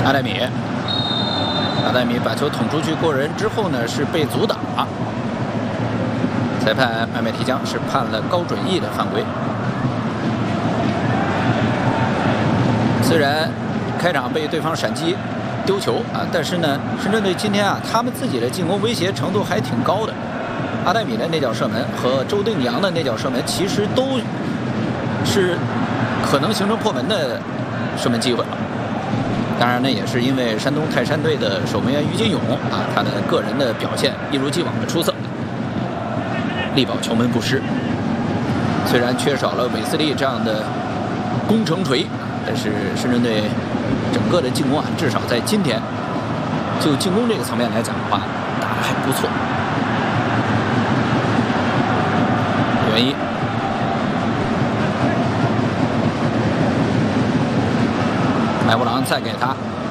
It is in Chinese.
阿戴米把球捅出去过人之后呢，是被阻挡。裁判麦麦提江是判了高准翼的犯规。虽然开场被对方闪击丢球但是呢，深圳队今天他们自己的进攻威胁程度还挺高的。阿戴米的那脚射门和周定洋的那脚射门，其实都是可能形成破门的射门机会了。当然呢，也是因为山东泰山队的守门员于金勇他的个人的表现一如既往的出色，力保球门不失。虽然缺少了韦斯利这样的攻城锤，但是深圳队整个的进攻至少在今天就进攻这个层面来讲的话，打得还不错。原因麦布朗再给他